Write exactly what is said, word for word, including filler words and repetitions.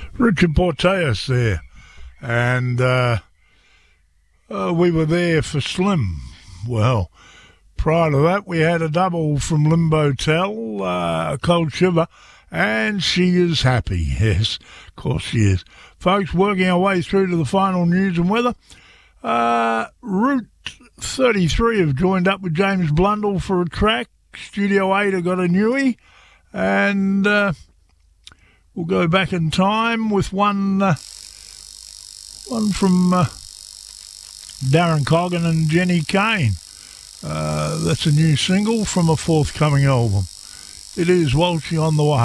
Richard Porteous there. And uh, uh, we were there for Slim. Well, prior to that, we had a double from Limbo Tell, uh, a Cold Shiver, and She Is Happy. Yes, of course she is. Folks, working our way through to the final news and weather. Uh, Route thirty-three have joined up with James Blundell for a track. Studio eight have got a newie. And uh, we'll go back in time with one, uh, one from uh, Darren Coggan and Jenny Kane. Uh, that's a new single from a forthcoming album. It is Walshy on the Way.